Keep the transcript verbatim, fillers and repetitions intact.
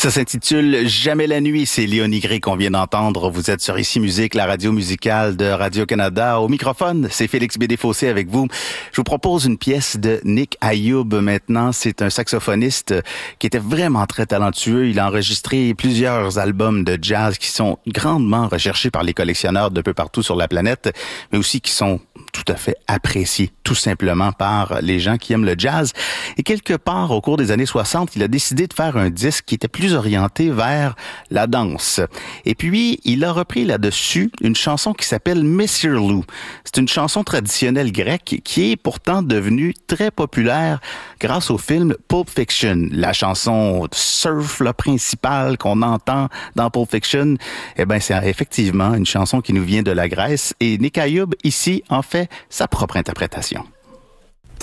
Ça s'intitule Jamais la nuit. C'est Léonie Gray qu'on vient d'entendre. Vous êtes sur Ici Musique, la radio musicale de Radio-Canada. Au microphone, c'est Félix Bédéfossé avec vous. Je vous propose une pièce de Nick Ayoub maintenant. C'est un saxophoniste qui était vraiment très talentueux. Il a enregistré plusieurs albums de jazz qui sont grandement recherchés par les collectionneurs de peu partout sur la planète, mais aussi qui sont tout à fait appréciés, tout simplement par les gens qui aiment le jazz. Et quelque part, au cours des années soixante, il a décidé de faire un disque qui était plus orienté vers la danse. Et puis, il a repris là-dessus une chanson qui s'appelle Monsieur Lou. C'est une chanson traditionnelle grecque qui est pourtant devenue très populaire grâce au film Pulp Fiction. La chanson surf là, principale qu'on entend dans Pulp Fiction, eh ben, c'est effectivement une chanson qui nous vient de la Grèce. Et Nick Ayoub, ici, en fait sa propre interprétation.